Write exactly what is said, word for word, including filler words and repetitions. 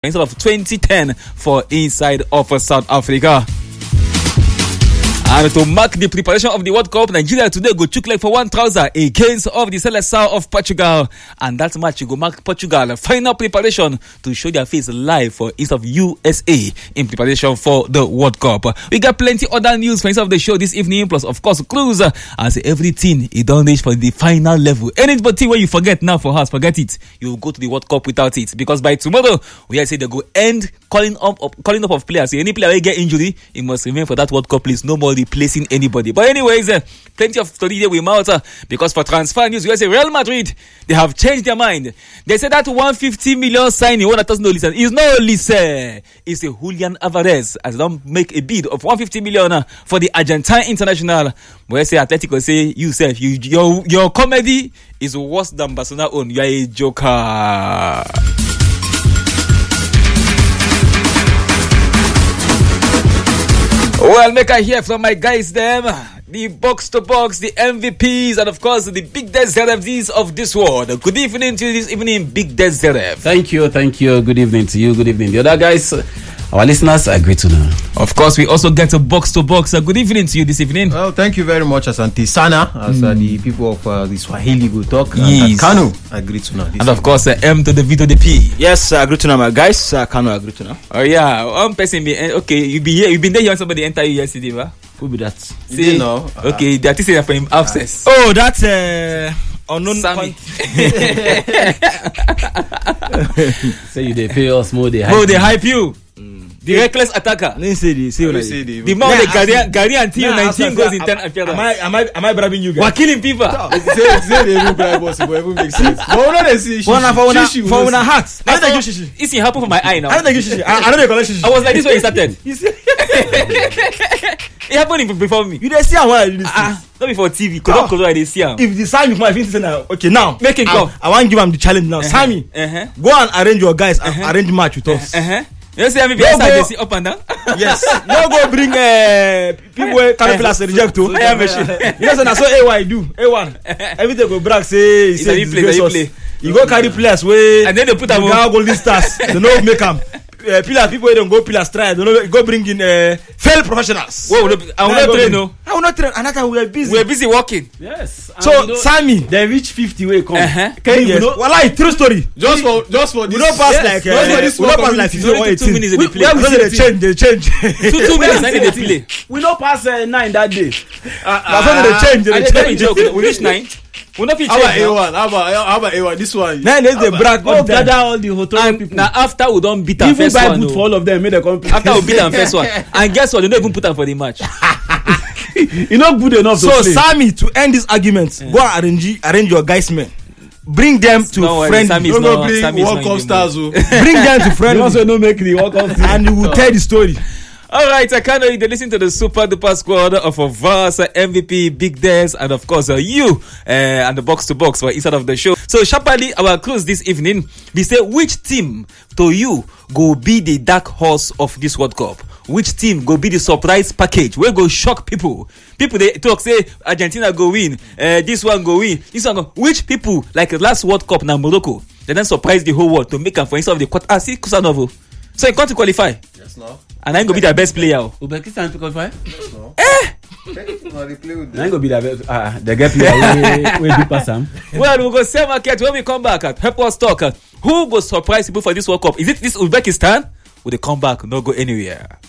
instead of twenty ten for inside of South Africa. And to mark the preparation of the World Cup, Nigeria today go chook leg for one trouser against of the Seleção of Portugal. And that match go mark Portugal final preparation to show their face live for instead of U S A in preparation for the World Cup. We got plenty other news for instead of the show this evening, plus of course cruise as everything is done reach for the final level. Anybody where you forget now for us, forget it. You will go to the World Cup without it, because by tomorrow we have say they go end calling up, up calling up of players. So any player will get injury, it must remain for that World Cup, please. No more replacing anybody. But anyways, uh, plenty of story there with Malta, because for transfer news, we say Real Madrid, they have changed their mind. They said that one hundred fifty million signing, one that doesn't know listen, is no listen. It's a Julian Alvarez, as they don't make a bid of one hundred fifty million uh, for the Argentine international. But I say Atletico say, you say, you, your, your comedy is worse than Barcelona own. You are a joker. Well, make I hear from my guys them, the box to box, the M V Ps, and of course the big dead Zerevs of this world. Good evening to you this evening, big dead Zerev. Thank you, thank you. Good evening to you. Good evening, the other guys. Our listeners are great to know. Of course, we also get a box to box. Good evening to you this evening. Well, thank you very much, Asante Sana, as mm. uh, the people of uh, the Swahili will talk. Yes. And Kano, agree to know. And of course, uh, M to the V to the P. Yes, I agree to know, my guys. Uh, Kano, agree to know. Oh yeah, one person be okay. You be here. You been there. You somebody enter you yesterday, ba? Who be that? See, know. Okay, that is for him abscess. Uh, oh, that's uh, unknown. Sammy. Say you they pay us more. They hype oh, they hype you. The yeah. reckless attacker. Let me say this. See what say the the man the Ghanaian Ghanaian team nineteen goals in ten appearances. Am I am I am I bribing you guys? We're killing people. Say say they even bribe us, but even make sense. But we know they see. For una for una for una heart. I don't give shishi. It's happen for my eye now. I don't give shishi. I don't dey collect shishi. I was like this when it started. It happened before me. You dey see am when I do this. Ah, not before T V. Cause cause I dey see am. If the Sammy come, I think say now. Okay, now make him come. I want give him the challenge now. Sammy, go and arrange your guys and arrange match with us. Uh-huh. You see, I'm no see up and down. Yes. No go bring uh, people where Caterpillar say reject to. I am machine. You know, so that's what A Y do. A one. Everything go brag say. It's a play. play. You go carry players where. And then they put them on Golden Stars. They know make them. Uh, pillars, people who don't go pillars try. They know go bring in uh, failed professionals. Whoa, I will not train. No, I will not train. Another we are busy. We are busy working. Yes. So you know, Sammy, they reach fifty way come. Uh-huh. Can you know? Well, like true story. Just for just for we this. don't pass Yes. like. Just Uh, for this we don't pass like fifty or two minutes. We, They play. we, they change. They change. two two minutes. I need to play. We don't pass uh, nine that day. Uh, That's when they change. They change. We reach nine. We not fit How about change. A one? How about how about A one? This one. Nine days they brag. Go gather all the hotel And people. now after we don't beat our Even first buy one, boot no. for all of them. Make them come. After we beat our first one, and guess what? They don't even put them for the match. You not good enough So to play. Sammy, to end this argument, Yeah. go and arrange arrange your guys men. Bring them to Don't worry, friendly. Sammy is Don't not- go bring Sammy is World not Cup in the stars. oh. Bring them to You friendly, also don't make the walk off. and you will tell the story. All right, I can't know you listen to the super duper squad of of us, uh, M V P, Big Des, and of course uh, you uh, and the box to box for inside of the show. So sharply, our cruise this evening, we say which team to you go be the dark horse of this World Cup? Which team go be the surprise package? We go shock people. People they talk say Argentina go win, uh, this one go win, this one go. Which people like last World Cup now Morocco? They then surprise the whole world to make them for instead of the quarter. Ah, see Kusanovo. So you can't qualify. Yes, no. And I'm gonna be the best player. Uzbekistan to qualify. Yes, no. Eh? No, they play with I ain't gonna be the best. Ah, they get player. We we do pass them. Well, we'll go sell market when we come back. At help us talk. Uh, who will surprise people for this World Cup? Is it this Uzbekistan? Will they come back? No go anywhere.